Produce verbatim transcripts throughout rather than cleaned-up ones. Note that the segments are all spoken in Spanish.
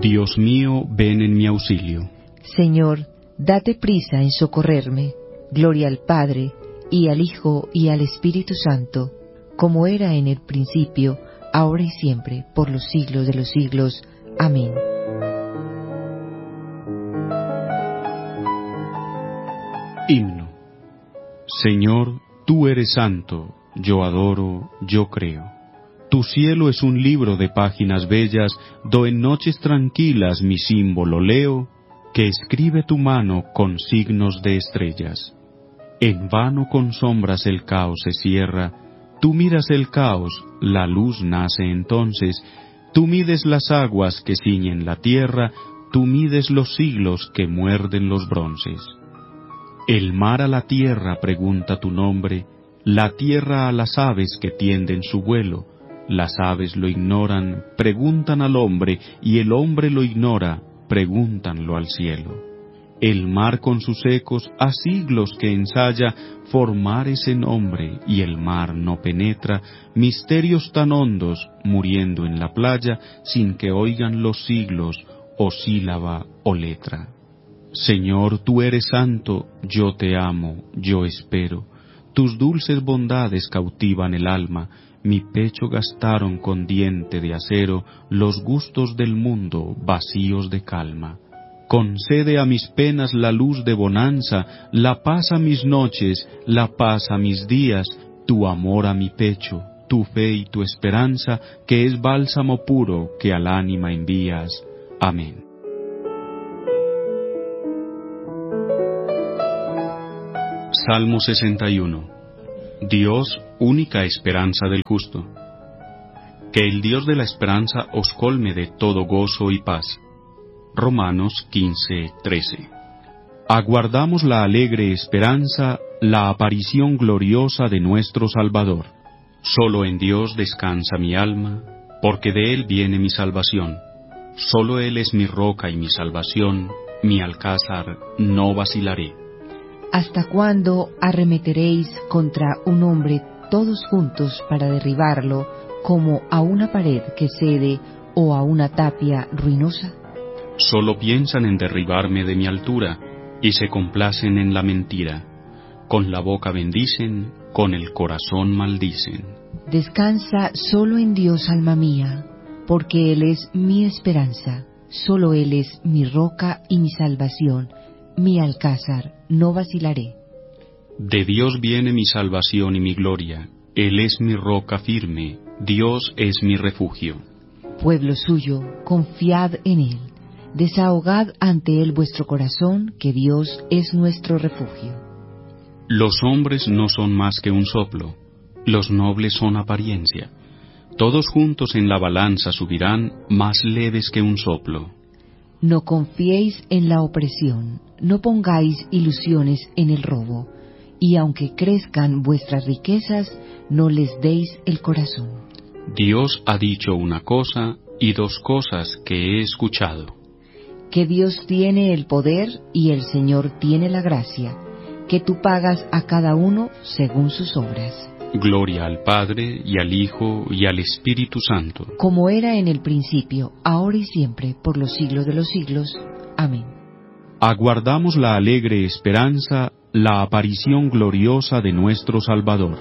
Dios mío, ven en mi auxilio. Señor, date prisa en socorrerme. Gloria al Padre, y al Hijo, y al Espíritu Santo, como era en el principio, ahora y siempre, por los siglos de los siglos. Amén. Himno. Señor, tú eres santo, yo adoro, yo creo. Tu cielo es un libro de páginas bellas, do en noches tranquilas mi símbolo leo, que escribe tu mano con signos de estrellas. En vano con sombras el caos se cierra, tú miras el caos, la luz nace entonces, tú mides las aguas que ciñen la tierra, tú mides los siglos que muerden los bronces. El mar a la tierra pregunta tu nombre, la tierra a las aves que tienden su vuelo, las aves lo ignoran, preguntan al hombre, y el hombre lo ignora, pregúntanlo al cielo. El mar con sus ecos a siglos que ensaya formar ese nombre, y el mar no penetra misterios tan hondos, muriendo en la playa, sin que oigan los siglos, o sílaba o letra. Señor, tú eres santo, yo te amo, yo espero. Tus dulces bondades cautivan el alma, mi pecho gastaron con diente de acero los gustos del mundo vacíos de calma. Concede a mis penas la luz de bonanza, la paz a mis noches, la paz a mis días, tu amor a mi pecho, tu fe y tu esperanza, que es bálsamo puro que al ánima envías. Amén. Salmo sesenta y uno. Dios, única esperanza del justo. Que el Dios de la esperanza os colme de todo gozo y paz. Romanos quince, trece. Aguardamos la alegre esperanza, la aparición gloriosa de nuestro Salvador. Solo en Dios descansa mi alma, porque de Él viene mi salvación. Solo Él es mi roca y mi salvación, mi alcázar, no vacilaré. ¿Hasta cuándo arremeteréis contra un hombre todos juntos para derribarlo, como a una pared que cede o a una tapia ruinosa? Solo piensan en derribarme de mi altura, y se complacen en la mentira. Con la boca bendicen, con el corazón maldicen. Descansa solo en Dios, alma mía, porque Él es mi esperanza. Solo Él es mi roca y mi salvación, mi alcázar, no vacilaré. De Dios viene mi salvación y mi gloria. Él es mi roca firme, Dios es mi refugio. Pueblo suyo, confiad en Él. Desahogad ante Él vuestro corazón, que Dios es nuestro refugio. Los hombres no son más que un soplo, los nobles son apariencia. Todos juntos en la balanza subirán, más leves que un soplo. No confiéis en la opresión, no pongáis ilusiones en el robo, y aunque crezcan vuestras riquezas, no les deis el corazón. Dios ha dicho una cosa y dos cosas que he escuchado. Que Dios tiene el poder y el Señor tiene la gracia, que tú pagas a cada uno según sus obras. Gloria al Padre, y al Hijo, y al Espíritu Santo. Como era en el principio, ahora y siempre, por los siglos de los siglos. Amén. Aguardamos la alegre esperanza, la aparición gloriosa de nuestro Salvador.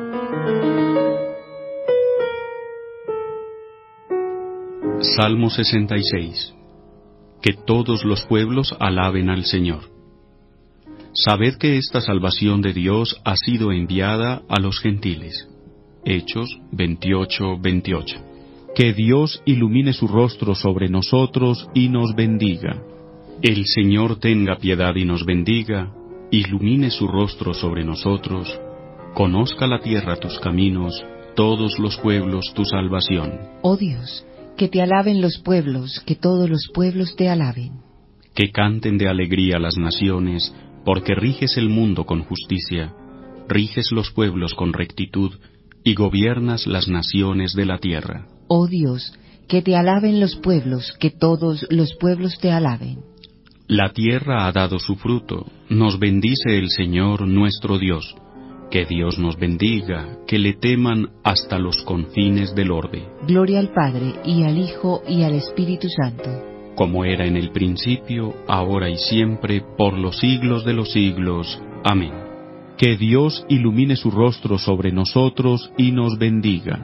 Salmo sesenta y seis. Que todos los pueblos alaben al Señor. Sabed que esta salvación de Dios ha sido enviada a los gentiles. Hechos veintiocho, veintiocho. Que Dios ilumine su rostro sobre nosotros y nos bendiga. El Señor tenga piedad y nos bendiga, ilumine su rostro sobre nosotros, conozca la tierra tus caminos, todos los pueblos tu salvación. Oh Dios, que te alaben los pueblos, que todos los pueblos te alaben. Que canten de alegría las naciones, porque riges el mundo con justicia, riges los pueblos con rectitud, y gobiernas las naciones de la tierra. Oh Dios, que te alaben los pueblos, que todos los pueblos te alaben. La tierra ha dado su fruto, nos bendice el Señor nuestro Dios. Que Dios nos bendiga, que le teman hasta los confines del orbe. Gloria al Padre, y al Hijo, y al Espíritu Santo. como era en el principio, ahora y siempre, por los siglos de los siglos. Amén. Que Dios ilumine su rostro sobre nosotros y nos bendiga.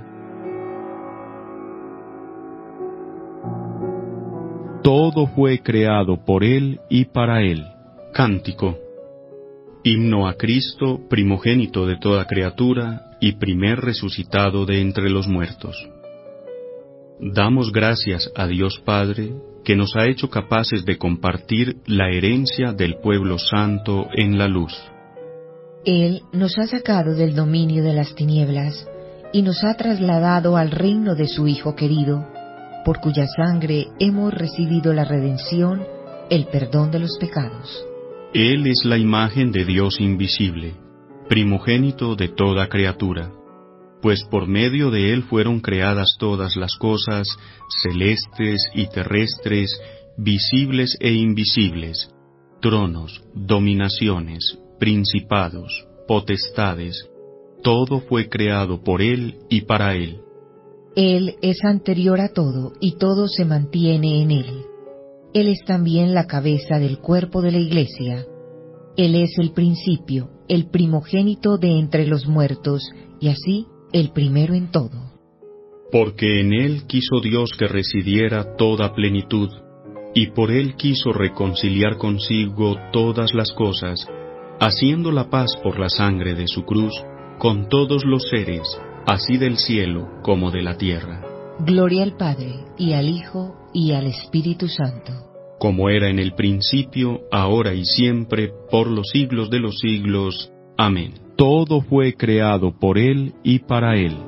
Todo fue creado por Él y para Él. Cántico. Himno a Cristo, primogénito de toda criatura y primer resucitado de entre los muertos. Damos gracias a Dios Padre, que nos ha hecho capaces de compartir la herencia del pueblo santo en la luz. Él nos ha sacado del dominio de las tinieblas y nos ha trasladado al reino de su Hijo querido, por cuya sangre hemos recibido la redención, el perdón de los pecados. Él es la imagen de Dios invisible, primogénito de toda criatura, pues por medio de Él fueron creadas todas las cosas, celestes y terrestres, visibles e invisibles, tronos, dominaciones, principados, potestades, todo fue creado por Él y para Él. Él es anterior a todo y todo se mantiene en Él. Él es también la cabeza del cuerpo de la Iglesia. Él es el principio, el primogénito de entre los muertos, y así el primero en todo. Porque en Él quiso Dios que residiera toda plenitud, y por Él quiso reconciliar consigo todas las cosas, haciendo la paz por la sangre de su cruz, con todos los seres, así del cielo como de la tierra. Gloria al Padre, y al Hijo, y al Espíritu Santo. Como era en el principio, ahora y siempre, por los siglos de los siglos. Amén. Todo fue creado por Él y para Él.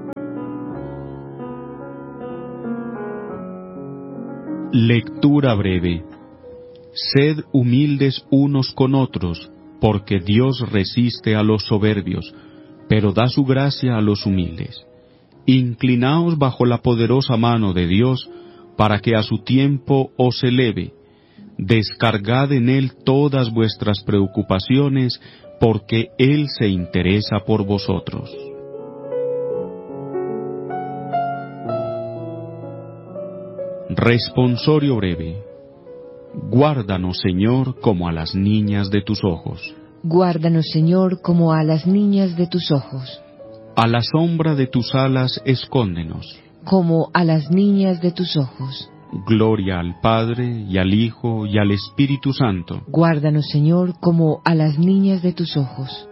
Lectura breve. Sed humildes unos con otros, porque Dios resiste a los soberbios, pero da su gracia a los humildes. Inclinaos bajo la poderosa mano de Dios, para que a su tiempo os eleve. Descargad en Él todas vuestras preocupaciones, porque Él se interesa por vosotros. Responsorio breve. Guárdanos, Señor, como a las niñas de tus ojos. Guárdanos, Señor, como a las niñas de tus ojos. A la sombra de tus alas escóndenos. Como a las niñas de tus ojos. Gloria al Padre, y al Hijo, y al Espíritu Santo. Guárdanos, Señor, como a las niñas de tus ojos.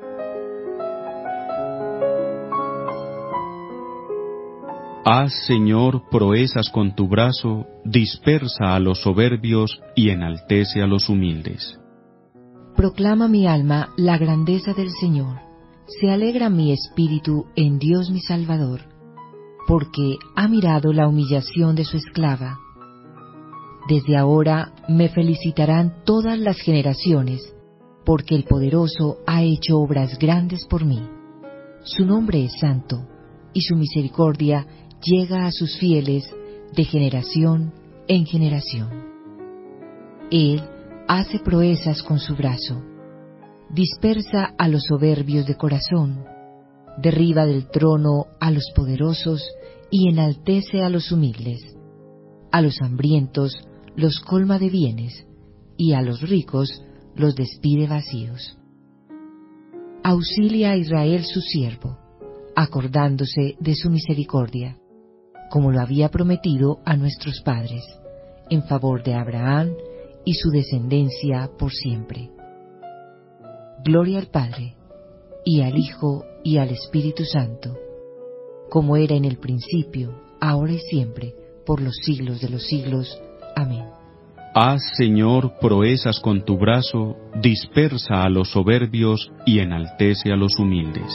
Haz, Señor, proezas con tu brazo, dispersa a los soberbios y enaltece a los humildes. Proclama mi alma la grandeza del Señor. Se alegra mi espíritu en Dios mi Salvador, porque ha mirado la humillación de su esclava. Desde ahora me felicitarán todas las generaciones, porque el Poderoso ha hecho obras grandes por mí. Su nombre es santo, y su misericordia llega a sus fieles de generación en generación. Él hace proezas con su brazo, dispersa a los soberbios de corazón, derriba del trono a los poderosos y enaltece a los humildes. A los hambrientos los colma de bienes, y a los ricos los despide vacíos. Auxilia a Israel su siervo, acordándose de su misericordia, como lo había prometido a nuestros padres, en favor de Abraham y su descendencia por siempre. Gloria al Padre, y al Hijo, y al Espíritu Santo, como era en el principio, ahora y siempre, por los siglos de los siglos. Amén. Haz, Señor, proezas con tu brazo, dispersa a los soberbios y enaltece a los humildes.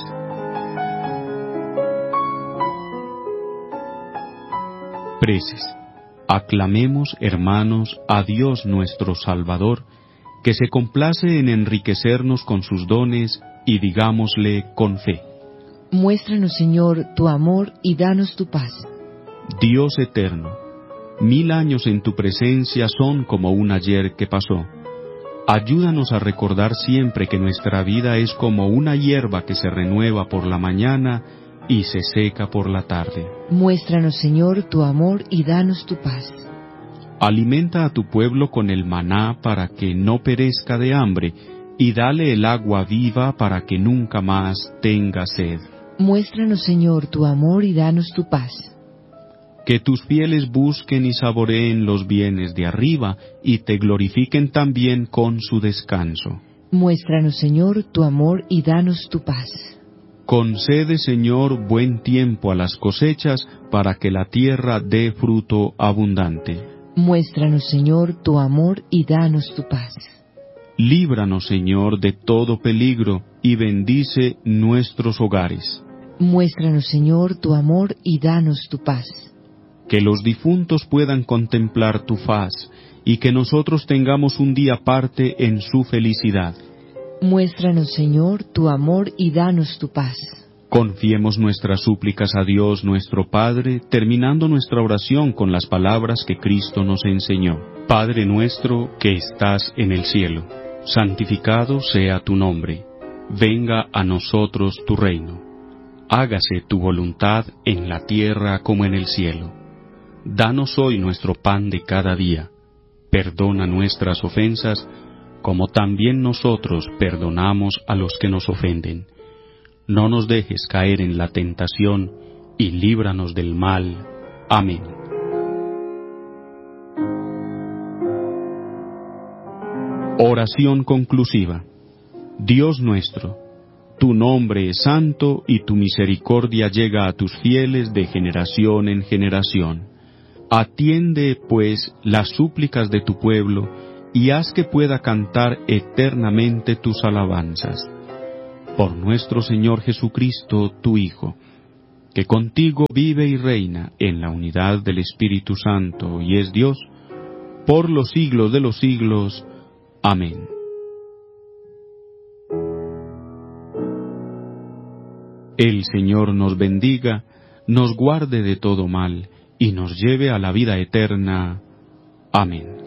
Preces. Aclamemos, hermanos, a Dios nuestro Salvador, que se complace en enriquecernos con sus dones, y digámosle con fe: Muéstranos, Señor, tu amor y danos tu paz. Dios eterno, mil años en tu presencia son como un ayer que pasó. Ayúdanos a recordar siempre que nuestra vida es como una hierba que se renueva por la mañana y se seca por la tarde. Muéstranos, Señor, tu amor y danos tu paz. Alimenta a tu pueblo con el maná para que no perezca de hambre, y dale el agua viva para que nunca más tenga sed. Muéstranos, Señor, tu amor y danos tu paz. Que tus fieles busquen y saboreen los bienes de arriba, y te glorifiquen también con su descanso. Muéstranos, Señor, tu amor y danos tu paz. Concede, Señor, buen tiempo a las cosechas, para que la tierra dé fruto abundante. Muéstranos, Señor, tu amor y danos tu paz. Líbranos, Señor, de todo peligro, y bendice nuestros hogares. Muéstranos, Señor, tu amor y danos tu paz. Que los difuntos puedan contemplar tu faz, y que nosotros tengamos un día aparte en su felicidad. Muéstranos, Señor, tu amor y danos tu paz. Confiemos nuestras súplicas a Dios nuestro Padre, terminando nuestra oración con las palabras que Cristo nos enseñó. Padre nuestro que estás en el cielo, santificado sea tu nombre. Venga a nosotros tu reino. Hágase tu voluntad en la tierra como en el cielo. Danos hoy nuestro pan de cada día. Perdona nuestras ofensas, como también nosotros perdonamos a los que nos ofenden. No nos dejes caer en la tentación, y líbranos del mal. Amén. Oración conclusiva. Dios nuestro, tu nombre es santo y tu misericordia llega a tus fieles de generación en generación. Atiende, pues, las súplicas de tu pueblo, y haz que pueda cantar eternamente tus alabanzas. Por nuestro Señor Jesucristo, tu Hijo, que contigo vive y reina en la unidad del Espíritu Santo y es Dios, por los siglos de los siglos. Amén. El Señor nos bendiga, nos guarde de todo mal, y nos lleve a la vida eterna. Amén.